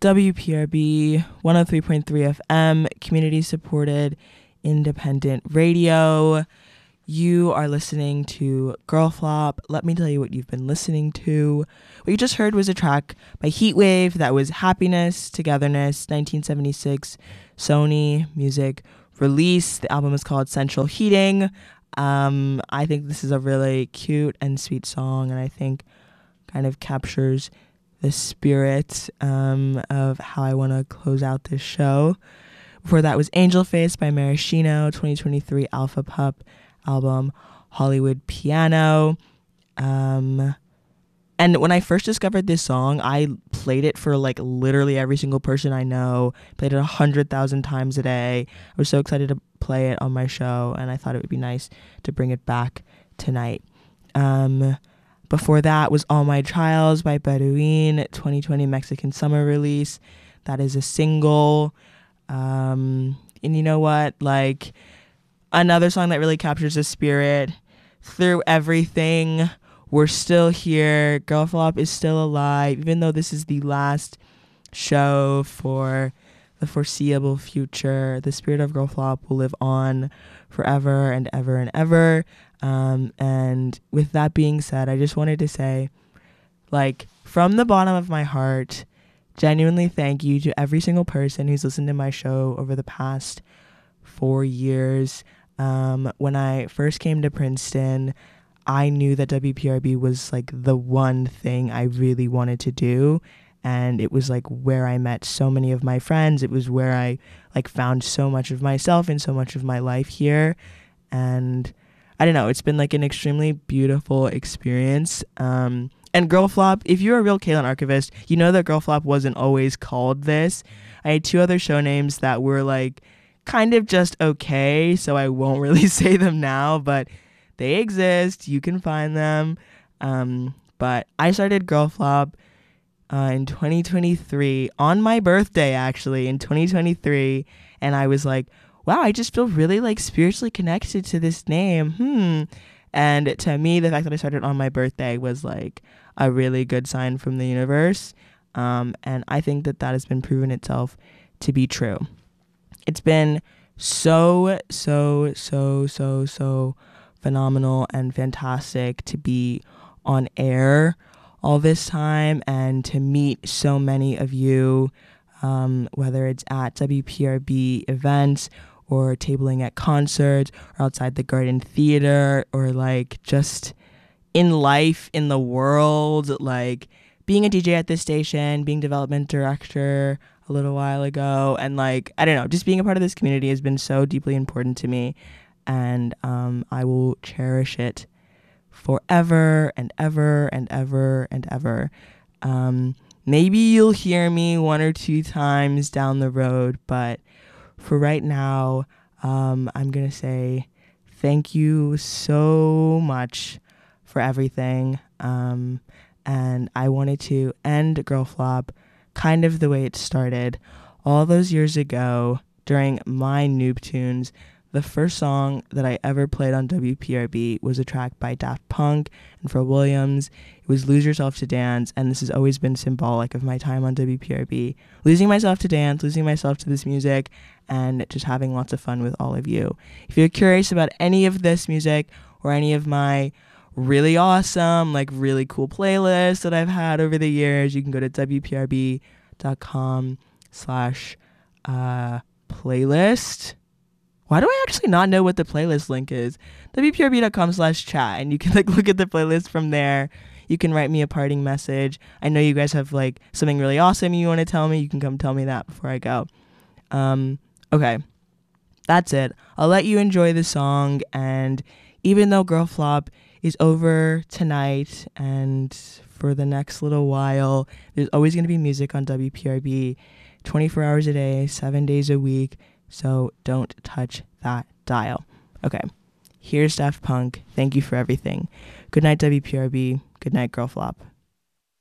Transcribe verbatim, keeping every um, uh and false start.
W P R B one oh three point three F M, community supported independent radio. You are listening to Girl Flop. Let me tell you what you've been listening to. What you just heard was a track by Heatwave that was Happiness, Togetherness, nineteen seventy-six Sony Music release. The album is called Central Heating. Um, I think this is a really cute and sweet song, and I think kind of captures the spirit um, of how I want to close out this show. Before that was Angel Face by Maraschino, twenty twenty-three Alpha Pup album, Hollywood Piano. Um, and when I first discovered this song, I played it for like literally every single person I know, played it a hundred thousand times a day. I was so excited to play it on my show, and I thought it would be nice to bring it back tonight. Um, before that was All My Trials by Bedouin, twenty twenty Mexican summer release. That is a single. Um, and you know what? Like, another song that really captures the spirit. Through everything, we're still here. Girl Flop is still alive, even though this is the last show for the foreseeable future. The spirit of Girl Flop will live on forever and ever and ever. Um, and with that being said, I just wanted to say, like, from the bottom of my heart, genuinely thank you to every single person who's listened to my show over the past four years. Um, when I first came to Princeton, I knew that W P R B was like the one thing I really wanted to do. And it was like where I met so many of my friends. It was where I like found so much of myself and so much of my life here. And I don't know, it's been like an extremely beautiful experience. Um, and Girl Flop, if you're a real Kaylin archivist, you know that Girl Flop wasn't always called this. I had two other show names that were like kind of just okay, so I won't really say them now, but they exist. You can find them. Um, but I started Girl Flop uh, in twenty twenty-three, on my birthday, actually, in twenty twenty-three, and I was like, wow, I just feel really like spiritually connected to this name. Hmm. And to me, the fact that I started on my birthday was like a really good sign from the universe. Um, and I think that that has been proven itself to be true. It's been so, so, so, so, so phenomenal and fantastic to be on air all this time and to meet so many of you, um, whether it's at W P R B events or tabling at concerts or outside the Garden Theater or like just in life, in the world, like being a D J at this station, being development director a little while ago, and like, I don't know, just being a part of this community has been so deeply important to me, and um, I will cherish it forever and ever and ever and ever. Um, maybe you'll hear me one or two times down the road, but for right now, um, I'm gonna say thank you so much for everything, um, and I wanted to end Girl Flop kind of the way it started. All those years ago, during my Noob Tunes, the first song that I ever played on W P R B was a track by Daft Punk and Pharrell Williams. It was Lose Yourself to Dance, and this has always been symbolic of my time on W P R B. Losing myself to dance, losing myself to this music, and just having lots of fun with all of you. If you're curious about any of this music or any of my really awesome, like really cool playlists that I've had over the years, you can go to wprb.com slash uh, playlist. Why do I actually not know what the playlist link is? wprb.com slash chat, and you can like look at the playlist from there. You can write me a parting message. I know you guys have like something really awesome you want to tell me. You can come tell me that before I go. Um, okay, that's it. I'll let you enjoy the song, and even though Girl Flop is over tonight and for the next little while, there's always going to be music on W P R B twenty-four hours a day, seven days a week, so don't touch that dial. Okay, here's Daft Punk. Thank you for everything. Good night, W P R B. Good night, Girl Flop.